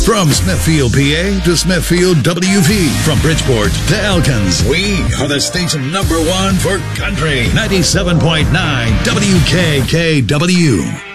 From Smithfield, PA to Smithfield, WV. From Bridgeport to Elkins. We are the station number one for country. 97.9 WKKW.